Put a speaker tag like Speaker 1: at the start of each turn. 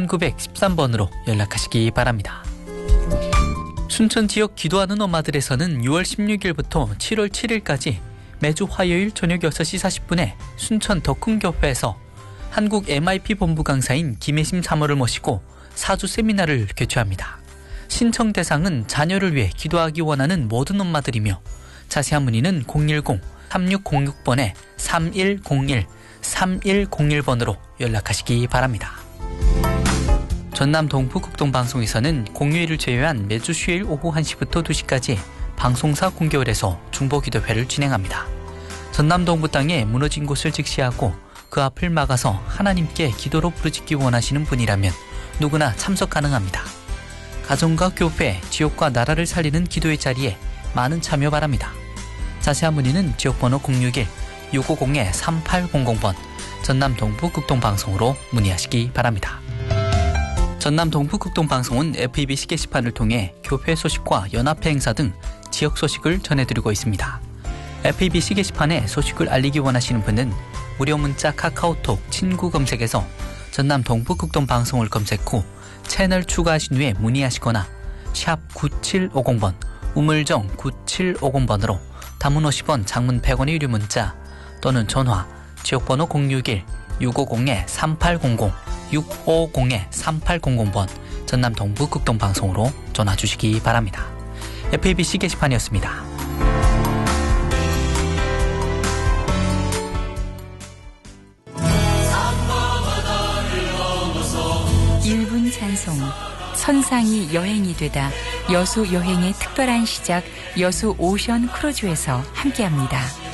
Speaker 1: 1913번으로 연락하시기 바랍니다. 순천 지역 기도하는 엄마들에서는 6월 16일부터 7월 7일까지 매주 화요일 저녁 6시 40분에 순천 덕흥교회에서 한국 MIP 본부 강사인 김혜심 사모를 모시고 사주 세미나를 개최합니다. 신청 대상은 자녀를 위해 기도하기 원하는 모든 엄마들이며 자세한 문의는 010-3606번에 3101-3101번으로 연락하시기 바랍니다. 전남 동부극동방송에서는 공휴일을 제외한 매주 수요일 오후 1시부터 2시까지 방송사 공개월에서 중보기도회를 진행합니다. 전남 동부 땅에 무너진 곳을 직시하고 그 앞을 막아서 하나님께 기도로 부르짖기 원하시는 분이라면 누구나 참석 가능합니다. 가정과 교회, 지역과 나라를 살리는 기도의 자리에 많은 참여 바랍니다. 자세한 문의는 지역번호 061-650-3800번 전남 동부극동방송으로 문의하시기 바랍니다. 전남 동부극동방송은 FEBC 게시판을 통해 교회 소식과 연합회 행사 등 지역 소식을 전해드리고 있습니다. FEBC 게시판에 소식을 알리기 원하시는 분은 무료 문자 카카오톡 친구 검색에서 전남 동부극동방송을 검색 후 채널 추가하신 후에 문의하시거나 샵 9750번 우물정 9750번으로 단문 50원 장문 100원의 유료 문자 또는 전화 지역번호 061-650-3800 650-3800번 전남 동부극동방송으로 전화 주시기 바랍니다. FEBC 게시판이었습니다.
Speaker 2: 1분 찬송 선상이 여행이 되다 여수 여행의 특별한 시작 여수 오션 크루즈에서 함께합니다.